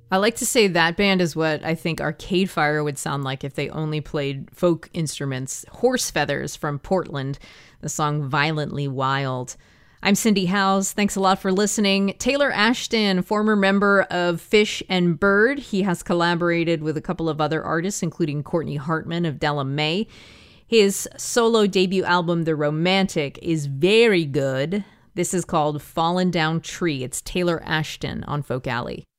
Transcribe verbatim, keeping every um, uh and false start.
I like to say that band is what I think Arcade Fire would sound like if they only played folk instruments. Horse Feathers from Portland, the song Violently Wild. I'm Cindy Howes. Thanks a lot for listening. Taylor Ashton, former member of Fish and Bird. He has collaborated with a couple of other artists, including Courtney Hartman of Della Mae. His solo debut album, The Romantic, is very good. This is called Fallen Down Tree. It's Taylor Ashton on Folk Alley.